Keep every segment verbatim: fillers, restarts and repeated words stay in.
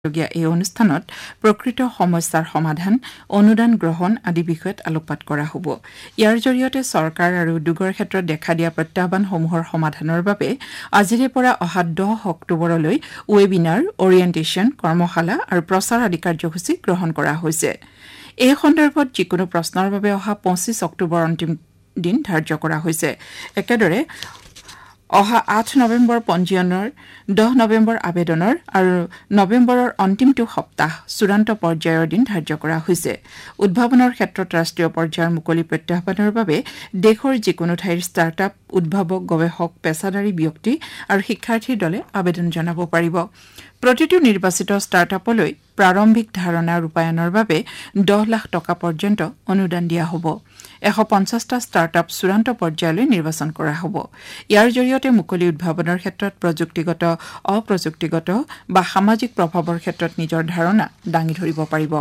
লগীয়া এই অনুষ্ঠানত প্ৰকৃত সমস্যাৰ সমাধান অনুদান গ্ৰহণ আদি বিষয়ত আলোকপাত কৰা হ'ব। ইয়াৰ জৰিয়তে চৰকাৰ আৰু উদ্যোগৰ ক্ষেত্ৰত দেখা দিয়া প্ৰত্যাহ্বানসমূহৰ সমাধানৰ বাবে আজিৰে পৰা অহা দহ অক্টোবৰলৈ ৱেবিনাৰ, অৰিয়েণ্টেশ্যন, কৰ্মশালা আৰু প্ৰচাৰ আদি কাৰ্যসূচী গ্ৰহণ কৰা হৈছে। এই সন্দৰ্ভত যিকোনো প্ৰশ্নৰ বাবে অহা পঁচিছ অক্টোবৰ অন্তিম দিন ধাৰ্য কৰা হৈছে। একেদৰে অহা আঠ নৱেম্বৰ পঞ্জীয়নৰ, দহ নৱেম্বৰ আবেদনৰ আৰু নৱেম্বৰৰ অন্তিমটো সপ্তাহ চূড়ান্ত পৰ্যায়ৰ দিন ধাৰ্য কৰা হৈছে। উদ্ভাৱনৰ ক্ষেত্ৰত ৰাষ্ট্ৰীয় পৰ্যায়ৰ মুকলি প্ৰত্যাহ্বানৰ বাবে দেশৰ যিকোনো ঠাইৰ ষ্টাৰ্টআপ, উদ্ভাৱক, গৱেষক, পেছাদাৰী ব্যক্তি আৰু শিক্ষাৰ্থীৰ দলে আবেদন জনাব পাৰিব। প্ৰতিটো নিৰ্বাচিত ষ্টাৰ্টআপলৈ প্ৰাৰম্ভিক ধাৰণা ৰূপায়ণৰ বাবে দহ লাখ টকা পৰ্যন্ত অনুদান দিয়া হ'ব। এশ পঞ্চাছটা ষ্টাৰ্টআপ চূড়ান্ত পৰ্যায়লৈ নিৰ্বাচন কৰা হ'ব। ইয়াৰ জৰিয়তে মুকলি উদ্ভাৱনৰ ক্ষেত্ৰত প্ৰযুক্তিগত, অপ্ৰযুক্তিগত বা সামাজিক প্ৰভাৱৰ ক্ষেত্ৰত নিজৰ ধাৰণা দাঙি ধৰিব পাৰিব।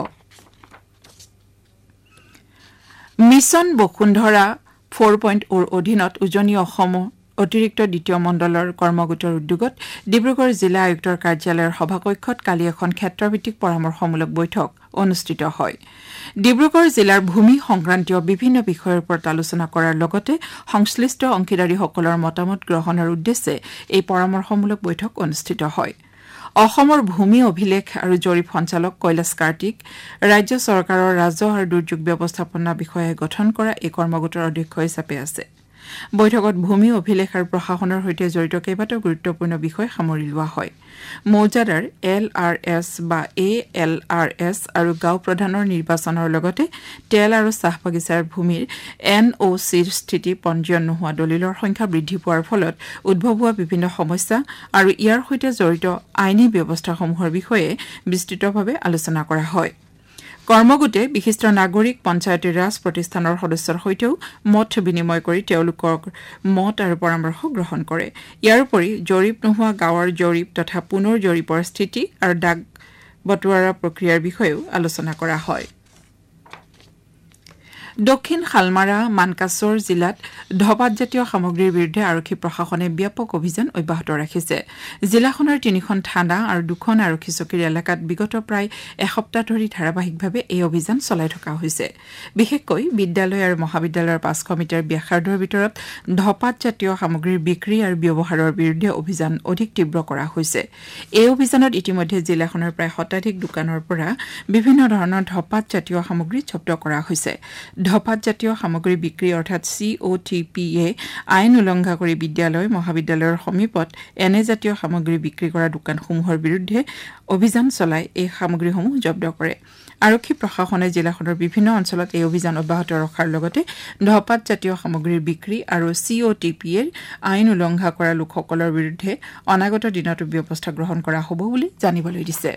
মিছন বসুন্ধৰা ফ'ৰ পইণ্ট অ'ৰ অধীনত উজনি অসম অতিৰিক্ত দ্বিতীয় মণ্ডলৰ কৰ্মগোটৰ উদ্যোগত ডিব্ৰুগড় জিলা আয়ুক্তৰ কাৰ্যালয়ৰ সভাকক্ষত কালি এখন ক্ষেত্ৰভিত্তিক পৰামৰ্শমূলক বৈঠক অনুষ্ঠিত হয়। ডিব্ৰুগড় জিলাৰ ভূমি সংক্ৰান্তীয় বিভিন্ন বিষয়ৰ ওপৰত আলোচনা কৰাৰ লগতে সংশ্লিষ্ট অংশীদাৰীসকলৰ মতামত গ্ৰহণৰ উদ্দেশ্যে এই পৰামৰ্শমূলক বৈঠক অনুষ্ঠিত হয়। অসমৰ ভূমি অভিলেখ আৰু জৰীপ সঞ্চালক কৈলাশ কাৰ্তিক, ৰাজ্য চৰকাৰৰ ৰাজহ আৰু দুৰ্যোগ ব্যৱস্থাপনা বিষয়াই গঠন কৰা এই কৰ্মগোটৰ অধ্যক্ষ হিচাপে আছে। বৈঠকত ভূমি অভিলেখ আৰু প্ৰশাসনৰ সৈতে জড়িত কেইবাটাও গুৰুত্বপূৰ্ণ বিষয় সামৰি লোৱা হয়। মৌজাদাৰ, এল আৰ এছ বা এ এল আৰ এছ আৰু গাঁও প্ৰধানৰ নিৰ্বাচনৰ লগতে তেল আৰু চাহ বাগিচাৰ ভূমিৰ এন অ' চিৰ স্থিতি পঞ্জীয়ন নোহোৱা দলিলৰ সংখ্যা বৃদ্ধি পোৱাৰ ফলত উদ্ভৱ হোৱা বিভিন্ন সমস্যা আৰু ইয়াৰ সৈতে জড়িত আইনী ব্যৱস্থাসমূহৰ বিষয়ে বিস্তৃতভাৱে আলোচনা কৰা হয়। কৰ্মগোটে বিশিষ্ট নাগৰিক, পঞ্চায়তী ৰাজ প্ৰতিষ্ঠানৰ সদস্যৰ সৈতেও মত বিনিময় কৰি তেওঁলোকৰ মত আৰু পৰামৰ্শ গ্ৰহণ কৰে। ইয়াৰ উপৰি জৰীপ নোহোৱা গাঁৱৰ জৰীপ তথা পুনৰ জৰীপৰ স্থিতি আৰু দাগ বটোৱাৰা প্ৰক্ৰিয়াৰ বিষয়েও আলোচনা কৰা হয়। দক্ষিণ শালমাৰা, মানকাছৰ জিলাত ধঁপাতজাতীয় সামগ্ৰীৰ বিৰুদ্ধে আৰক্ষী প্ৰশাসনে ব্যাপক অভিযান অব্যাহত ৰাখিছে। জিলাখনৰ তিনিখন থানা আৰু দুখন আৰক্ষী চকীৰ এলেকাত বিগত প্ৰায় এসপ্তাহ ধৰি ধাৰাবাহিকভাৱে এই অভিযান চলাই থকা হৈছে। বিশেষকৈ বিদ্যালয় আৰু মহাবিদ্যালয়ৰ পাঁচশ মিটাৰ ব্যাসাৰ্ধৰ ভিতৰত ধঁপাতজাতীয় সামগ্ৰীৰ বিক্ৰী আৰু ব্যৱহাৰৰ বিৰুদ্ধে অভিযান অধিক তীব্ৰ কৰা হৈছে। এই অভিযানত ইতিমধ্যে জিলাখনৰ প্ৰায় শতাধিক দোকানৰ পৰা বিভিন্ন ধৰণৰ ধঁপাতজাতীয় সামগ্ৰী জব্দ কৰা হৈছে। ধঁপাতজাতীয় সামগ্ৰী বিক্ৰী অৰ্থাৎ C O' T P A আইন উলংঘা কৰি বিদ্যালয়, মহাবিদ্যালয়ৰ সমীপত এনেজাতীয় সামগ্ৰী বিক্ৰী কৰা দোকানসমূহৰ বিৰুদ্ধে অভিযান চলাই এই সামগ্ৰীসমূহ জব্দ কৰে। আৰক্ষী প্ৰশাসনে জিলাখনৰ বিভিন্ন অঞ্চলত এই অভিযান অব্যাহত ৰখাৰ লগতে ধঁপাতজাতীয় সামগ্ৰীৰ বিক্ৰী আৰু চি অ' টি পি এৰ আইন উলংঘা কৰা লোকসকলৰ বিৰুদ্ধে অনাগত দিনতো ব্যৱস্থা গ্ৰহণ কৰা হ'ব বুলি জানিবলৈ দিছে।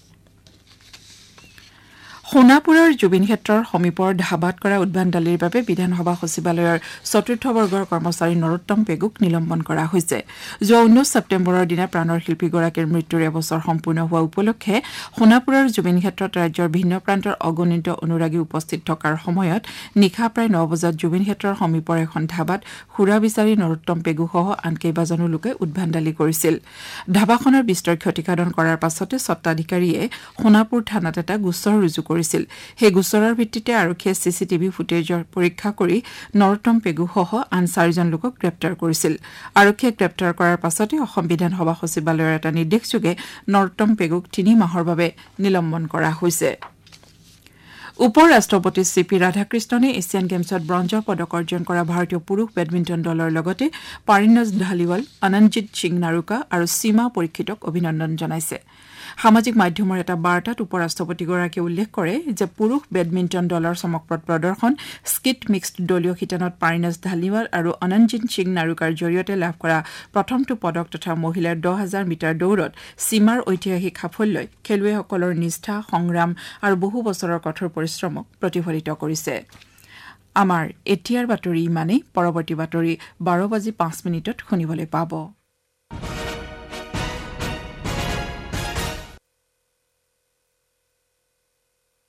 সোণাপুৰৰ জুবিন ক্ষেত্ৰৰ সমীপৰ ধাবাত কৰা উদ্ভণ্ডালিৰ বাবে বিধানসভা সচিবালয়ৰ চতুৰ্থ বৰ্গৰ কৰ্মচাৰী নৰোত্তম পেগুক নিলম্বন কৰা হৈছে। যোৱা ঊনৈশ ছেপ্টেম্বৰৰ দিনা প্ৰাণৰ শিল্পীগৰাকীৰ মৃত্যুৰ এবছৰ সম্পূৰ্ণ হোৱা উপলক্ষে সোণাপুৰৰ জুবিন ক্ষেত্ৰত ৰাজ্যৰ ভিন্ন প্ৰান্তৰ অগণিত অনুৰাগী উপস্থিত থকাৰ সময়ত নিশা প্ৰায় ন বজাত জুবিন ক্ষেত্ৰৰ সমীপৰ এখন ধাবাত সুৰা বিচাৰি নৰোত্তম পেগুসহ আন কেইবাজনো লোকে উদ্ভণ্ডালি কৰিছিল। ধাবাখনৰ বিস্তৰ ক্ষতিসাধন কৰাৰ পাছতে স্বত্বাধিকাৰীয়ে সোণাপুৰ থানাত এটা গোচৰ ৰুজু কৰিছিল। সেই গোচৰৰ ভিত্তিতে আৰক্ষীয়ে চি চি টিভি ফুটেজৰ পৰীক্ষা কৰি নৰোত্তম পেগুসহ আন চাৰিজন লোকক গ্ৰেপ্তাৰ কৰিছিল। আৰক্ষীয়ে গ্ৰেপ্তাৰ কৰাৰ পাছতে অসম বিধানসভা সচিবালয়ৰ এটা নিৰ্দেশযোগে নৰোত্তম পেগুক তিনি মাহৰ বাবে নিলম্বন কৰা হৈছে। উপ ৰাষ্ট্ৰপতি চি পি ৰাধাকৃষ্ণনে এছিয়ান গেমছত ব্ৰঞ্জৰ পদক অৰ্জন কৰা ভাৰতীয় পুৰুষ বেডমিণ্টন দলৰ লগতে পাৰিণজ ধালিৱাল, অনঞ্জিত সিং নাৰুকা আৰু সীমা পৰীক্ষিতক অভিনন্দন জনাইছে। সামাজিক মাধ্যমৰ এটা বাৰ্তাত উপ ৰাষ্ট্ৰপতিগৰাকীয়ে উল্লেখ কৰে যে পুৰুষ বেডমিণ্টন দলৰ চমকপ্ৰদ প্ৰদৰ্শন, স্কিট মিক্সড দলীয় শিতানত পাৰিণজ ধালিৱাল আৰু অনঞ্জিত সিং নাৰুকাৰ জৰিয়তে লাভ কৰা প্ৰথমটো পদক তথা মহিলাৰ দহ হাজাৰ মিটাৰ দৌৰত সীমাৰ ঐতিহাসিক সাফল্যই খেলুৱৈসকলৰ নিষ্ঠা, সংগ্ৰাম আৰু বহু বছৰৰ কঠোৰ পৰিশ্ৰমক প্ৰতিফলিত কৰিছে। আমাৰ এতিয়াৰ বাতৰি ইমানেই। পৰৱৰ্তী বাতৰি বাৰ বাজি পাঁচ মিনিটত শুনিবলৈ পাব।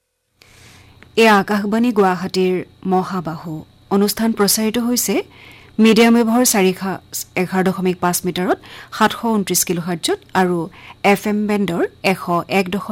এয়া আকাশবাণী গুৱাহাটীৰ মহাবাহু অনুষ্ঠান প্ৰচাৰিত হৈছে মিডিয়াম ৱেভৰ চাৰিশ এঘাৰ দশমিক পাঁচ মিটাৰত সাতশ ঊনত্ৰিশ কিলোহাৰ্টজত আৰু এফ এম বেণ্ডৰ এশ এক